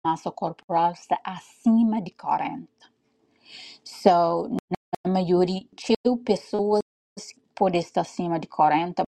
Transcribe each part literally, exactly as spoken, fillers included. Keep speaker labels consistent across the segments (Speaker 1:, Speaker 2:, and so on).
Speaker 1: massa corporal está acima de quarenta. So, na maioria de pessoas pode estar acima de quarenta.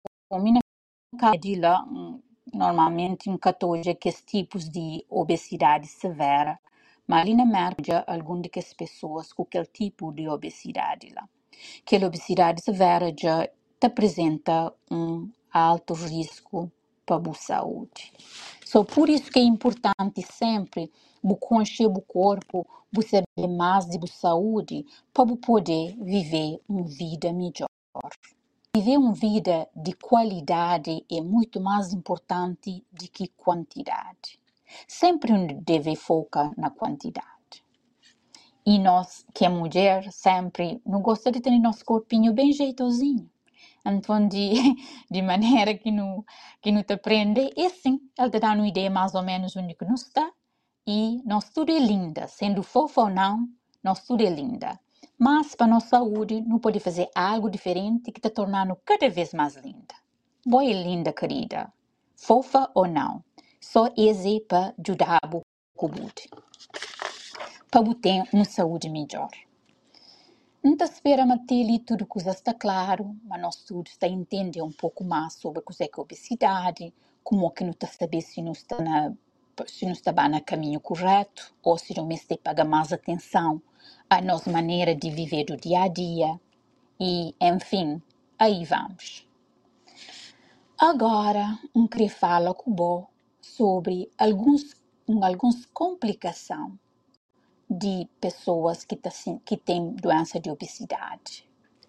Speaker 1: Lá, normalmente em catorze que tipos de obesidade severa, mas ali na América algumas das pessoas com aquele tipo de obesidade lá. Que a obesidade severa já te apresenta um alto risco para a saúde. So, por isso que é importante sempre conhecer o corpo, saber mais de saúde, para poder viver uma vida melhor. Viver uma vida de qualidade é muito mais importante do que quantidade. Sempre deve focar na quantidade. E nós, que é mulher, sempre não gosta de ter nosso corpinho bem jeitosinho. Então, de, de maneira que não, que não te prende, e sim, ele te dá uma ideia mais ou menos onde que não está. E nós tudo é linda, sendo fofa ou não, nós tudo é linda. Mas para a nossa saúde, não pode fazer algo diferente que te tornando cada vez mais linda. Boa e linda, querida. Fofa ou não, só esse para ajudar a saúde. Para ter uma saúde melhor. Não te espera manter tudo que está claro, mas nós tudo está entender um pouco mais sobre o que é a obesidade, como é que não está saber se não está na se não está no caminho correto ou se não está pagar mais atenção à nossa maneira de viver do dia a dia e, enfim, aí vamos. Agora, eu queria falar com você sobre alguns, algumas complicações de pessoas que, tá, que têm doença de obesidade.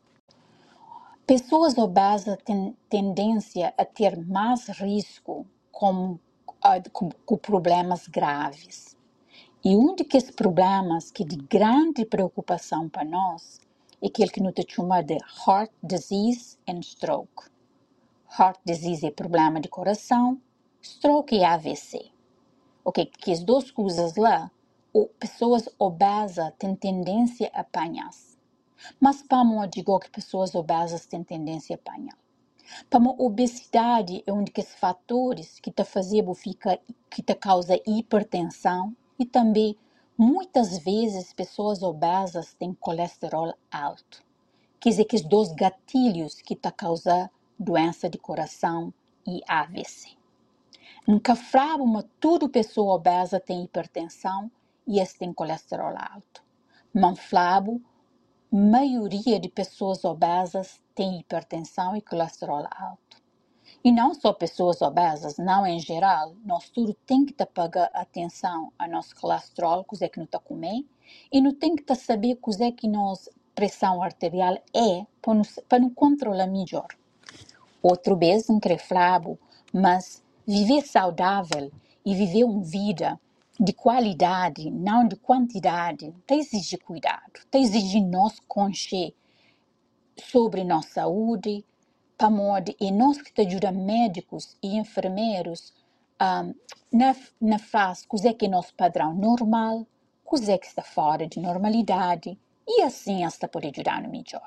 Speaker 1: Pessoas obesas têm tendência a ter mais risco com, com, com problemas graves. E um dos problemas que é de grande preocupação para nós é aquele que nós chamamos de heart disease and stroke. Heart disease é problema de coração, stroke é A V C. Ok, que as duas coisas lá, pessoas obesas têm tendência a apanhar-se. Mas para mim, eu digo que pessoas obesas têm tendência a apanhar. Para mim, a obesidade é um dos fatores que te faz ficar, que te causa hipertensão e também, muitas vezes, pessoas obesas têm colesterol alto. Quer dizer, que os dois gatilhos que te causam doença de coração e A V C. Nunca falo, mas toda pessoa obesa tem hipertensão e esse tem colesterol alto. Mas falo, a maioria de pessoas obesas tem hipertensão e colesterol alto. E não só pessoas obesas, não em geral, nós tudo tem que pagar atenção ao nosso colesterol, que é que não está comer, e não tem que saber que é que nossa pressão arterial é para não, para não controlar melhor. Outra vez, não quero falar, mas viver saudável e viver uma vida de qualidade, não de quantidade, te exige cuidado, te exige nós conhecer sobre nossa saúde, para modo e nós que te ajuda médicos e enfermeiros um, na, na fase que é que é nosso padrão normal, que é que está fora de normalidade e assim esta pode ajudar no melhor.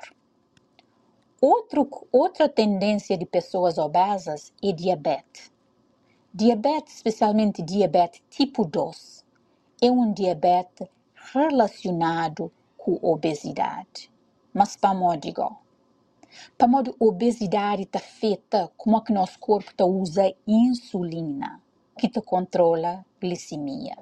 Speaker 1: Outro, outra tendência de pessoas obesas é diabetes. Diabetes, especialmente diabetes tipo dois, é um diabetes relacionado com obesidade. Mas para modo igual. Para modo obesidade está feita como é que nosso corpo tá usa insulina, que te controla a glicemia.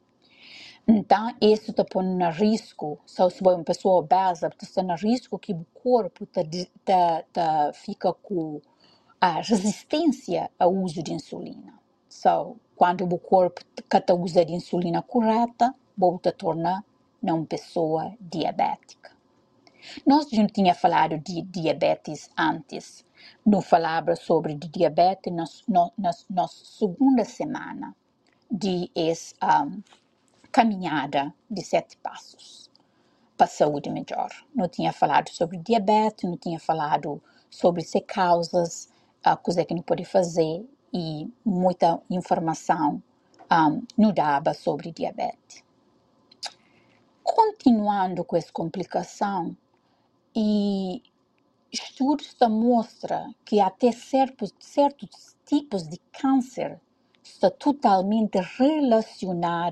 Speaker 1: Então, isso está pondo no risco, se você é uma pessoa obesa, está no risco que o corpo tá, tá, tá, fica com a resistência ao uso de insulina. So, quando o corpo está usando a insulina correta, volta a tornar uma pessoa diabética. Nós já tinha falado de diabetes antes, não falava sobre diabetes na, na, na segunda semana de essa um, caminhada de sete passos para a saúde melhor. Não tinha falado sobre diabetes, não tinha falado sobre as causas, a coisa que não pode fazer e muita informação um, não dava sobre diabetes. Continuando com essa complicação, e estudos mostram que até certos, certos tipos de câncer estão totalmente relacionados